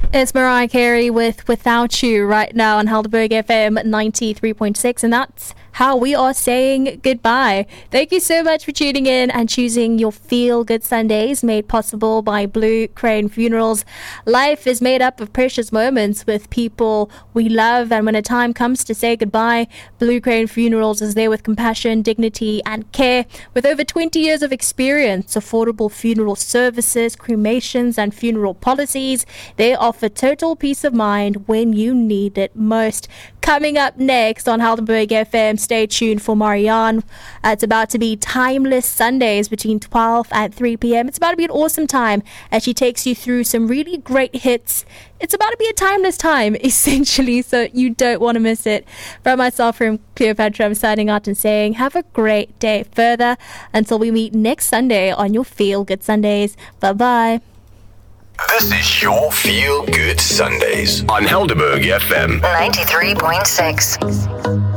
It's Mariah Carey with Without You right now on Helderberg FM 93.6, and that's how we are saying goodbye. Thank you so much for tuning in and choosing your Feel Good Sundays, made possible by Blue Crane Funerals. Life is made up of precious moments with people we love, and when a time comes to say goodbye, Blue Crane Funerals is there with compassion, dignity and care. With over 20 years of experience, affordable funeral services, cremations and funeral policies, they offer total peace of mind when you need it most. Coming up next on Helderberg FM, stay tuned for Marianne. It's about to be Timeless Sundays between 12 and 3 p.m. It's about to be an awesome time as she takes you through some really great hits. It's about to be a timeless time, essentially, so you don't want to miss it. From myself, from Cleopatra, I'm signing out and saying have a great day further until we meet next Sunday on your Feel Good Sundays. Bye-bye. This is your Feel Good Sundays on Helderberg FM 93.6.